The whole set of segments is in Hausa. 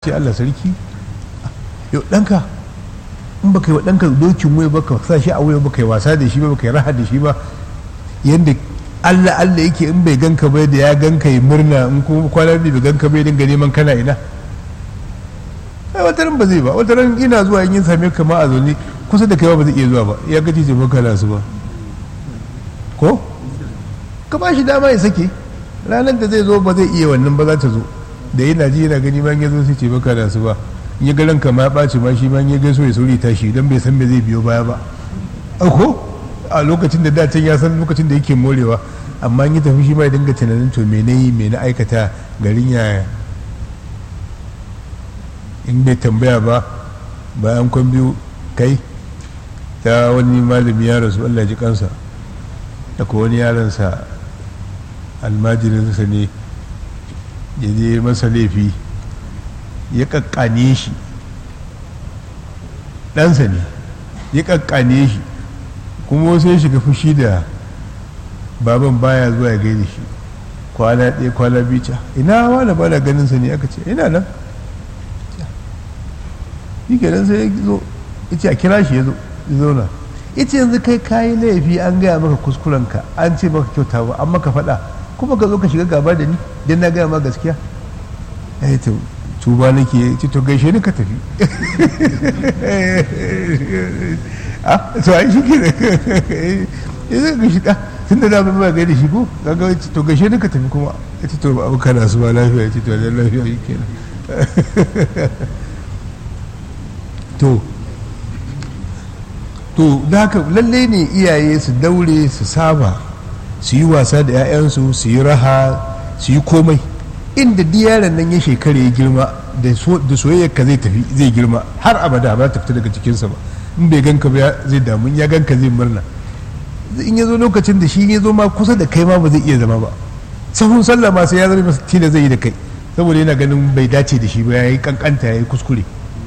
ce Allah sarki yau ɗanka in baka yi wa ɗanka dokin waya baka sa shi a waya baka yi wasa da shi ba baka yi raha da shi ba yadda Allah yake in bai ganka bai da ya ganka yi murna in kuma kwanar da bai ganka bai dinga neman kana ina ai wata ran ba zai ba wata ran ina zuwa in yin same ka ma a zaune kusa da kai ba zai iya zuwa ba ya gaji ce baka nasu ba ko ka ba shi dama ya sake ranar da zai zo ba zai iya wannan ba za ta zo da yana ji yana gani ma ya zo sai ce baka nasu ba in ya ga ranka ma ya ɓaci ma shi ma ya gaiso ya sauri tashi don bai san me zai biyo baya ba ko a lokacin da dacin ya san lokacin da yake morewa amma in yi tafi shi ma ya dinga tunanin to me na yi me na aikata garin yaya in bai tambaya ba bayan kwan biyu kai ta wani malami ya rasu Allah ji kansa da ko wani yaransa almajirinsa ne ya je masa laifi ya kakkane shi ɗansa ne ya kakkane shi kuma sai shiga fushi da baban baya zuwa ya gaida shi kwana ɗaya kwana biyu ina wani ba da ganinsa ne aka ce ina nan shi kenan sai ya zo ya ce a kira shi ya zo zauna ya ce yanzu kai kayi laifi an gaya maka kuskurenka an ce maka kyauta ba an maka faɗa kuma ka zo ka shiga gaba da ni don na gaya ma gaskiya ya ce tuba nake ya ce to gaishe ni ka tafi to ai shi ke ya zai gaishe ka tun da na ba gaida shi ko kaga to gaishe ni ka tafi kuma ya ce to abu kana su ba lafiya ya ce to da lafiya shi kenan to da haka lalle ne iyaye su daure su saba su yi wasa da 'ya'yansu su yi raha su yi komai inda yaron nan ya shekara ya girma da soyayyar ka zai tafi zai girma har abada ba ta fita daga cikinsa ba in bai ganka ba zai damu ya ganka zai murna in ya zo lokacin da shi ya zo ma kusa da kai ma ba zai iya zama ba sahun sallah ma sai ya zama masa tila zai yi da kai saboda yana ganin bai dace da shi ba ya yi kankanta ya yi kuskure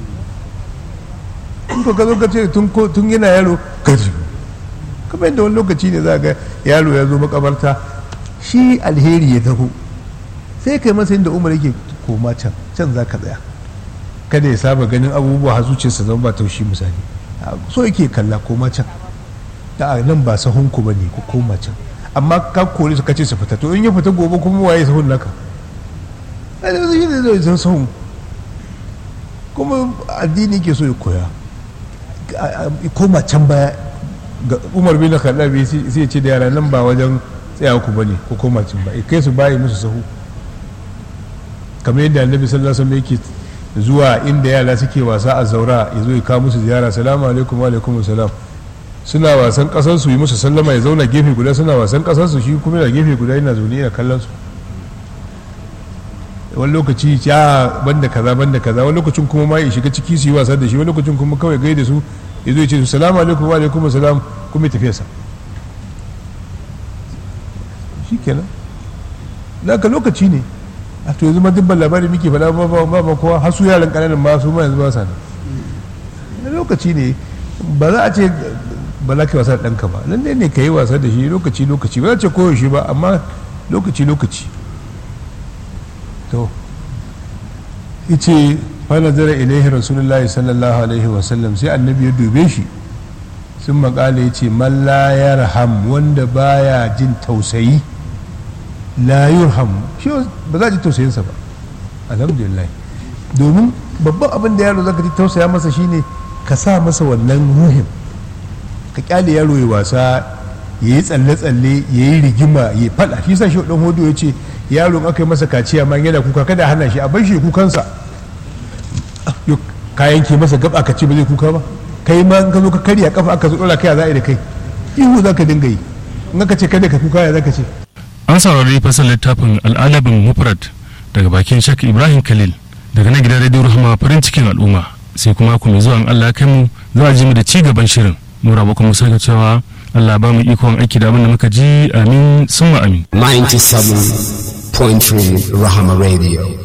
in ko ka zo ka ce tun yana yaro gaji kamar yadda wani lokaci ne za ga yaro ya zo makabarta shi alheri ya taho sai kai masa inda umar yake koma can za ka tsaya kada ya saba ganin abubuwa har zuciyarsa zama ba taushi misali so yake kalla koma can da nan ba sahun ku bane ku koma can amma ka kore su kace su fita to in ya fita gobe kuma waye sahun naka ai da shi ne zai san sahun kuma addini ke so ya koya koma can baya ga umar bin khattabi sai ya ce da yara nan ba wajen tsaya ku bane ko koma can ba kai su bayi musu sahu kamar yadda annabi sallallahu alaihi wasallam yake zuwa inda yara suke wasa a zaura ya zo ya kawo musu ziyara salamu alaikum wa alaikum salam suna wasan kasar su yi musu sallama ya zauna gefe guda suna wasan kasar su shi kuma yana gefe guda yana zaune yana kallon su wani lokaci ya banda kaza wani lokacin kuma ma ya shiga ciki su yi wasa da shi wani lokacin kuma kawai gaida su ya zo ya ce salamu alaikum wa alaikum salam kuma ya tafiya sa shi kenan naka lokaci ne a to yanzu ma dubban labari muke faɗa ba kowa har su yaran ƙananan ma su ma yanzu ba sa nan lokaci ne ba za a ce ba za ka yi wasa da ɗanka ba lalle ne ka yi wasa da shi lokaci ba za a ce koyaushe ba amma lokaci to yace fa nazara ilaihi rasulullahi sallallahu alaihi wasallam sai annabi ya dube shi sun makala yace man la yarham wanda baya jin tausayi la yurham shi ba za a ji tausayinsa ba alhamdulillah domin babban abin da yaro zaka ji tausaya masa shine ka sa masa wannan ruhin ka kyale yaro ya wasa ya yi tsalle-tsalle ya yi rigima ya fada shi sa shi dan hodo ya ce yaro aka yi masa kaciya ma yana kuka kada hana shi a bar shi kukansa ka yanke masa gaba ka ce ba zai kuka ba kai ma in ka zo ka karya kafa aka zo dora kai za a yi da kai ihu za ka dinga yi in aka ce kada ka kuka ya za ka ce. An saurari fasal littafin al'adabin mufrad daga bakin Shak Ibrahim Khalil daga na gidan Radio Rahama farin cikin al'umma sai kuma ku mai zuwa in Allah ya kai mu za a ji mu da ci gaban shirin nura baku musa ga cewa Allah ba mu ikon aiki da abin da muka ji amin summa amin. 97.3 Rahama Radio.